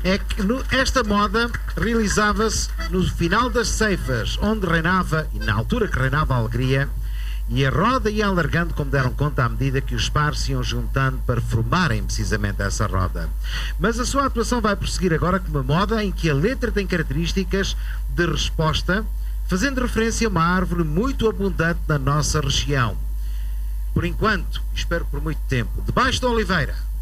é que esta moda realizava-se no final das ceifas, onde reinava, e na altura que reinava a alegria, e a roda ia alargando, como deram conta, à medida que os pares se iam juntando para formarem precisamente essa roda. Mas a sua atuação vai prosseguir agora com uma moda em que a letra tem características de resposta, fazendo referência a uma árvore muito abundante na nossa região. Por enquanto, espero por muito tempo, debaixo da oliveira.